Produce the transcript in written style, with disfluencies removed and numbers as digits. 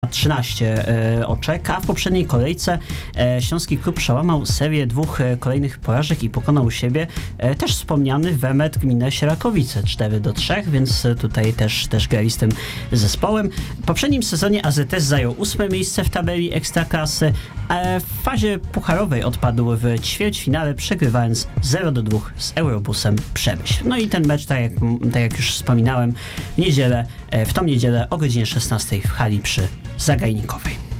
13 oczek, a w poprzedniej kolejce śląski klub przełamał serię 2 kolejnych porażek i pokonał siebie też wspomniany Wemet gminę Sierakowice 4-3, więc tutaj też grali z tym zespołem. W poprzednim sezonie AZS zajął 8 miejsce w tabeli Ekstraklasy, a w fazie pucharowej odpadł w ćwierćfinale, przegrywając 0-2 z Eurobusem Przemyśl. No i ten mecz, tak jak już wspominałem, w tą niedzielę o godzinie 16 w hali przy Zagajnikowej.